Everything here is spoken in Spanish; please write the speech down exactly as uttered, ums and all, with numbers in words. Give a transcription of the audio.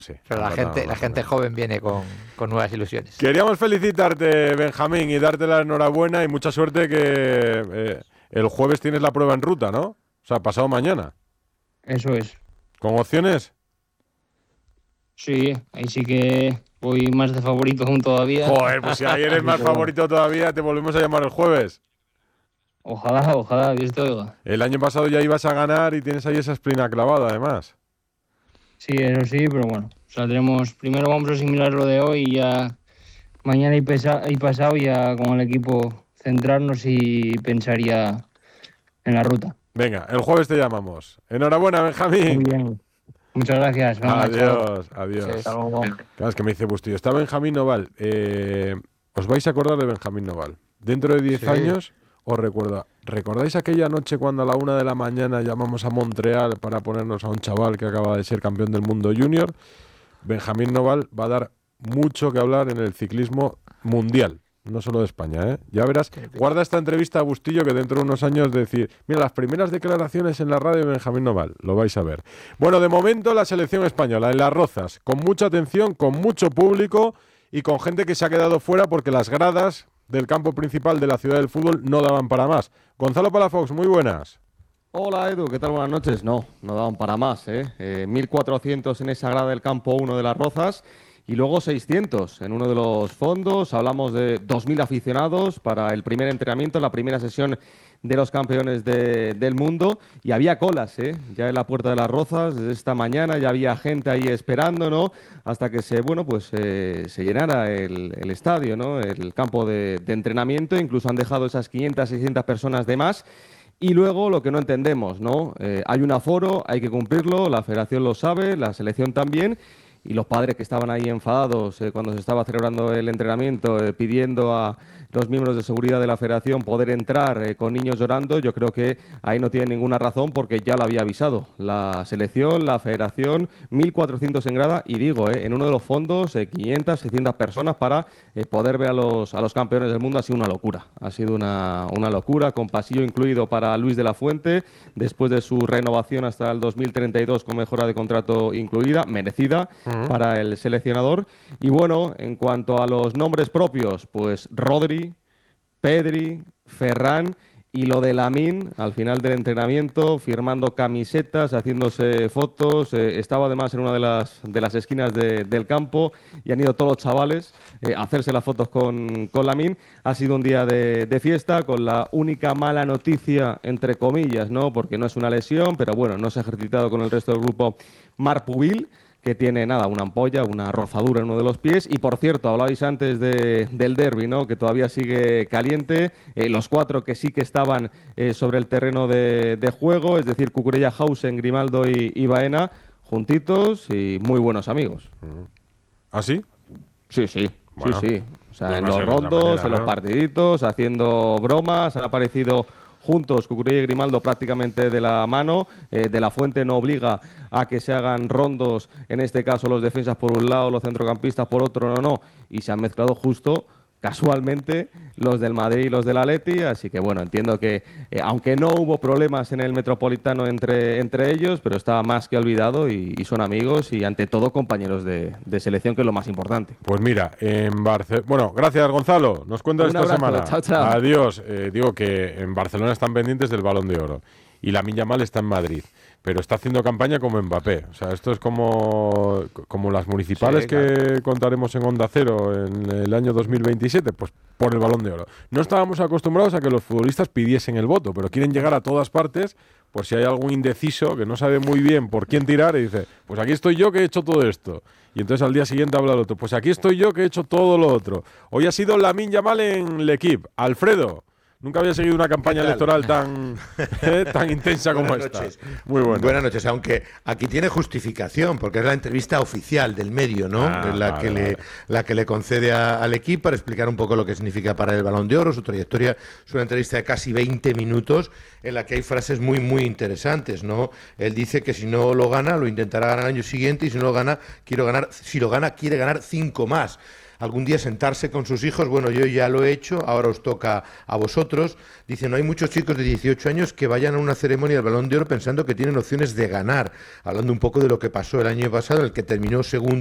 Sí, Pero la gente, la gente joven viene con, con nuevas ilusiones. Queríamos felicitarte, Benjamín, y darte la enhorabuena y mucha suerte que eh, el jueves tienes la prueba en ruta, ¿no? O sea, pasado mañana. Eso es. ¿Con opciones? Sí, ahí sí que voy más de favorito aún todavía. Joder, pues si ahí eres más favorito todavía, te volvemos a llamar el jueves. Ojalá, ojalá, Dios te oiga. El año pasado ya ibas a ganar y tienes ahí esa espina clavada, además. Sí, eso sí, pero bueno, saldremos. Primero vamos a asimilar lo de hoy y ya mañana y, pesa, y pasado ya con el equipo centrarnos y pensar ya en la ruta. Venga, el jueves te llamamos. Enhorabuena, Benjamín. Muy bien. Muchas gracias. Venga, adiós, chao. adiós. Sí, hasta luego. Claro, es que me dice Bustillo, está Benjamín Noval. Eh, ¿Os vais a acordar de Benjamín Noval? Dentro de diez Sí. años os recuerda. ¿Recordáis aquella noche cuando a la una de la mañana llamamos a Montreal para ponernos a un chaval que acaba de ser campeón del mundo junior? Benjamín Noval va a dar mucho que hablar en el ciclismo mundial, no solo de España, ¿eh? Ya verás, guarda esta entrevista a Bustillo que dentro de unos años decir, mira, las primeras declaraciones en la radio de Benjamín Noval, lo vais a ver. Bueno, de momento la selección española en Las Rozas, con mucha atención, con mucho público y con gente que se ha quedado fuera porque las gradas del campo principal de la ciudad del fútbol no daban para más. Gonzalo Palafox, muy buenas. Hola Edu, ¿qué tal? Buenas noches. No, no daban para más, ¿eh? eh mil cuatrocientos en esa grada del campo uno de Las Rozas y luego seiscientos en uno de los fondos. Hablamos de dos mil aficionados para el primer entrenamiento, la primera sesión de los campeones de, del mundo y había colas, ¿eh? Ya en la puerta de Las Rozas desde esta mañana ya había gente ahí esperando, ¿no? Hasta que se, bueno, pues eh, se llenara el, el estadio, ¿no? El campo de, de entrenamiento, incluso han dejado esas quinientas, seiscientas personas de más. Y luego lo que no entendemos, ¿no? Eh, hay un aforo, hay que cumplirlo, la federación lo sabe, la selección también, y los padres que estaban ahí enfadados eh, cuando se estaba celebrando el entrenamiento, eh, pidiendo a los miembros de seguridad de la federación poder entrar eh, con niños llorando, yo creo que ahí no tienen ninguna razón porque ya lo había avisado la selección, la federación, mil cuatrocientos en grada y digo, eh, en uno de los fondos eh, quinientas, seiscientas personas para eh, poder ver a los, a los campeones del mundo. Ha sido una locura, ha sido una, una locura, con pasillo incluido para Luis de la Fuente, después de su renovación hasta el dos mil treinta y dos con mejora de contrato incluida, merecida uh-huh. para el seleccionador. Y bueno, en cuanto a los nombres propios, pues Rodri, Pedri, Ferran y lo de Lamine al final del entrenamiento, firmando camisetas, haciéndose fotos, eh, estaba además en una de las, de las esquinas de, del campo y han ido todos los chavales eh, a hacerse las fotos con, con Lamine. Ha sido un día de, de fiesta con la única mala noticia, entre comillas, ¿no? Porque no es una lesión, pero bueno, no se ha ejercitado con el resto del grupo Marc Pubil, que tiene nada, una ampolla, una rozadura en uno de los pies. Y por cierto, hablabais antes de, del derbi, ¿no? Que todavía sigue caliente. Eh, los cuatro que sí que estaban eh, sobre el terreno de, de juego, es decir, Cucurella, Hausen, Grimaldo y, y Baena, juntitos y muy buenos amigos. ¿Ah, sí? Sí, sí, bueno, sí, sí. O sea, pues en no los rondos, manera, en los ¿no? partiditos, haciendo bromas, han aparecido juntos Cucurella y Grimaldo prácticamente de la mano. eh, De la Fuente no obliga a que se hagan rondos, en este caso los defensas por un lado, los centrocampistas por otro, no, no, y se han mezclado justo, casualmente, los del Madrid y los del Atleti, así que bueno, entiendo que, eh, aunque no hubo problemas en el Metropolitano entre, entre ellos, pero está más que olvidado y, y son amigos y ante todo compañeros de, de selección, que es lo más importante. Pues mira, en Barcelona... Bueno, gracias Gonzalo, nos cuentas Un esta abrazo, semana. chao, chao. Adiós. Eh, digo que en Barcelona están pendientes del Balón de Oro y Lamine Yamal está en Madrid, pero está haciendo campaña como Mbappé. O sea, esto es como, como las municipales sí, que claro. contaremos en Onda Cero en el año dos mil veintisiete, pues por el Balón de Oro. No estábamos acostumbrados a que los futbolistas pidiesen el voto, pero quieren llegar a todas partes por si hay algún indeciso que no sabe muy bien por quién tirar y dice, pues aquí estoy yo que he hecho todo esto. Y entonces al día siguiente habla el otro, pues aquí estoy yo que he hecho todo lo otro. Hoy ha sido Lamine Yamal en L'Equipe. Alfredo, nunca había seguido una campaña electoral tan, eh, tan intensa como Buenas esta. Noches. Muy bueno. Buenas noches, aunque aquí tiene justificación, porque es la entrevista oficial del medio, ¿no? Ah, la, vale, que vale. le, la que le concede a, al equipo para explicar un poco lo que significa para el Balón de Oro, su trayectoria. Es una entrevista de casi veinte minutos en la que hay frases muy, muy interesantes, ¿no? Él dice que si no lo gana, lo intentará ganar el año siguiente y si no lo gana, quiero ganar, si lo gana, quiere ganar cinco más. algún día sentarse con sus hijos, bueno, yo ya lo he hecho, ahora os toca a vosotros. Dice, no hay muchos chicos de dieciocho años que vayan a una ceremonia del Balón de Oro pensando que tienen opciones de ganar, hablando un poco de lo que pasó el año pasado, en el que terminó segundo